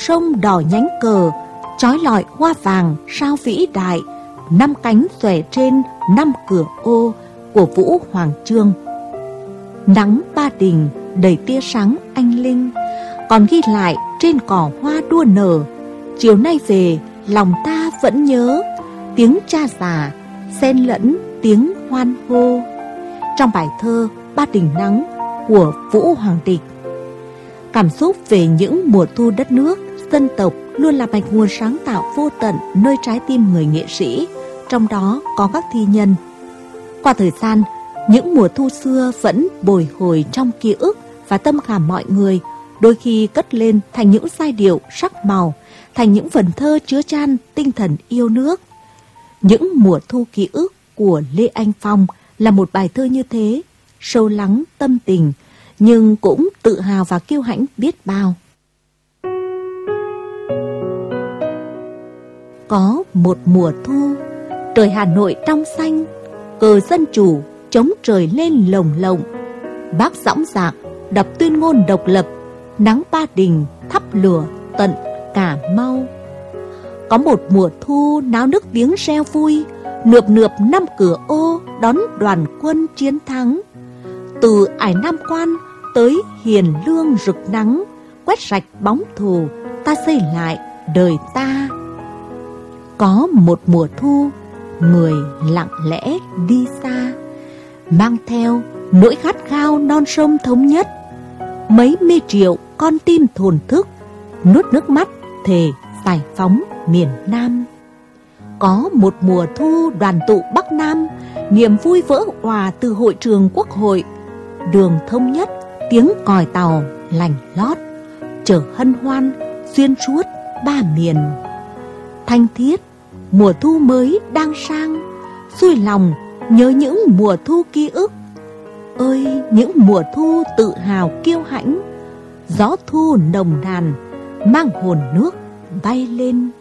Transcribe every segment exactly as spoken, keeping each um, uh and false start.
sông đỏ nhánh cờ, trói lọi hoa vàng sao vĩ đại, năm cánh xòe trên năm cửa ô của Vũ Hoàng Chương. Nắng Ba Đình đầy tia sáng anh linh, còn ghi lại trên cỏ hoa đua nở, chiều nay về lòng ta vẫn nhớ, tiếng cha già xen lẫn tiếng hoan hô. Trong bài thơ Ba Đình Nắng của Vũ Hoàng Địch. Cảm xúc về những mùa thu đất nước, dân tộc luôn là mạch nguồn sáng tạo vô tận nơi trái tim người nghệ sĩ, trong đó có các thi nhân. Qua thời gian, những mùa thu xưa vẫn bồi hồi trong ký ức và tâm khảm mọi người, đôi khi cất lên thành những giai điệu sắc màu, thành những vần thơ chứa chan tinh thần yêu nước. Những mùa thu ký ức của Lê Anh Phong là một bài thơ như thế, sâu lắng tâm tình, nhưng cũng tự hào và kiêu hãnh biết bao. Có một mùa thu, trời Hà Nội trong xanh, cờ dân chủ chống trời lên lồng lộng, bác dõng dạc đọc tuyên ngôn độc lập, nắng Ba Đình thắp lửa tận Cà Mau. Có một mùa thu náo nức tiếng reo vui, nượp nượp năm cửa ô đón đoàn quân chiến thắng. Từ Ải Nam Quan tới Hiền Lương rực nắng, quét sạch bóng thù, ta xây lại đời ta. Có một mùa thu, người lặng lẽ đi xa, mang theo nỗi khát khao non sông thống nhất. Mấy mươi triệu con tim thổn thức, nuốt nước mắt thề giải phóng miền Nam. Có một mùa thu đoàn tụ Bắc Nam, niềm vui vỡ òa từ hội trường Quốc hội. Đường thông nhất, tiếng còi tàu lành lót, chở hân hoan xuyên suốt ba miền. Thanh thiết, mùa thu mới đang sang, xuôi lòng nhớ những mùa thu ký ức. Ơi những mùa thu tự hào kiêu hãnh, gió thu nồng nàn mang hồn nước bay lên.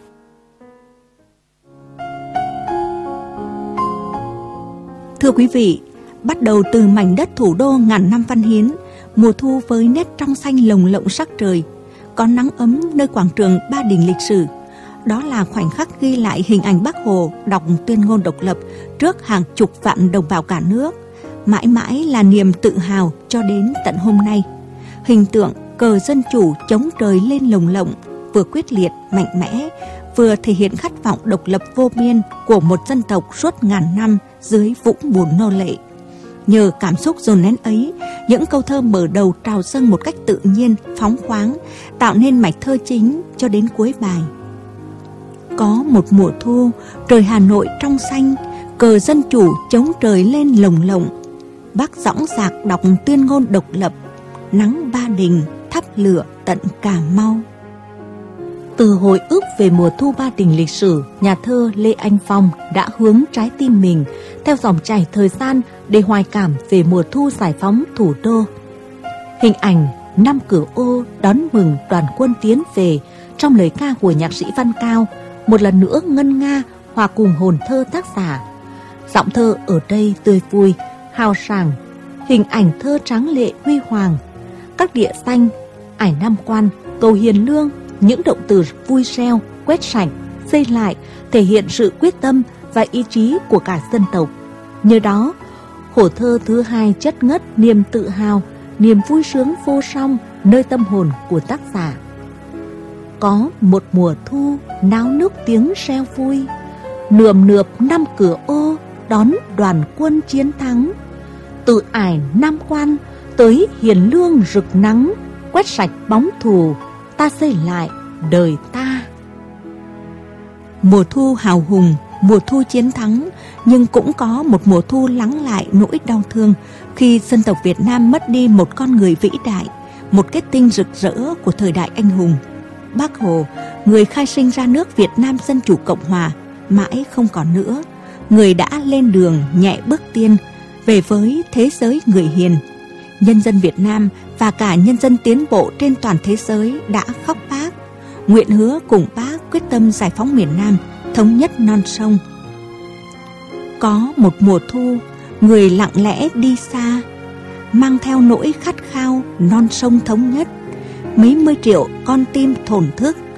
Thưa quý vị, bắt đầu từ mảnh đất thủ đô ngàn năm văn hiến, mùa thu với nét trong xanh lồng lộng sắc trời, có nắng ấm nơi quảng trường Ba Đình lịch sử. Đó là khoảnh khắc ghi lại hình ảnh Bác Hồ đọc tuyên ngôn độc lập trước hàng chục vạn đồng bào cả nước, mãi mãi là niềm tự hào cho đến tận hôm nay. Hình tượng cờ dân chủ chống trời lên lồng lộng vừa quyết liệt, mạnh mẽ, vừa thể hiện khát vọng độc lập vô biên của một dân tộc suốt ngàn năm dưới vũng bùn nô lệ. Nhờ cảm xúc dồn nén ấy, những câu thơ mở đầu trào dâng một cách tự nhiên, phóng khoáng, tạo nên mạch thơ chính cho đến cuối bài. Có một mùa thu, trời Hà Nội trong xanh, cờ dân chủ chống trời lên lồng lộng, bác dõng dạc đọc tuyên ngôn độc lập, nắng Ba Đình thắp lửa tận Cà Mau. Từ hồi ức về mùa thu Ba Đình lịch sử, nhà thơ Lê Anh Phong đã hướng trái tim mình theo dòng chảy thời gian để hoài cảm về mùa thu giải phóng thủ đô. Hình ảnh năm cửa ô đón mừng đoàn quân tiến về trong lời ca của nhạc sĩ Văn Cao một lần nữa ngân nga hòa cùng hồn thơ tác giả. Giọng thơ ở đây tươi vui, hào sảng, hình ảnh thơ tráng lệ huy hoàng. Các địa danh, Ải Nam Quan, cầu Hiền Lương, những động từ vui reo, quét sạch, xây lại thể hiện sự quyết tâm và ý chí của cả dân tộc. Nhờ đó, khổ thơ thứ hai chất ngất niềm tự hào, niềm vui sướng vô song nơi tâm hồn của tác giả. Có một mùa thu náo nức tiếng reo vui, nườm nượp năm cửa ô đón đoàn quân chiến thắng. Từ Ải Nam Quan tới Hiền Lương rực nắng, quét sạch bóng thù, ta xây lại đời ta. Mùa thu hào hùng, mùa thu chiến thắng, nhưng cũng có một mùa thu lắng lại nỗi đau thương khi dân tộc Việt Nam mất đi một con người vĩ đại, một kết tinh rực rỡ của thời đại anh hùng. Bác Hồ, người khai sinh ra nước Việt Nam Dân Chủ Cộng Hòa, mãi không còn nữa. Người đã lên đường nhẹ bước tiên về với thế giới người hiền. Nhân dân Việt Nam và cả nhân dân tiến bộ trên toàn thế giới đã khóc bác, nguyện hứa cùng bác quyết tâm giải phóng miền Nam, thống nhất non sông. Có một mùa thu, người lặng lẽ đi xa, mang theo nỗi khát khao non sông thống nhất. Mấy mươi triệu con tim thổn thức,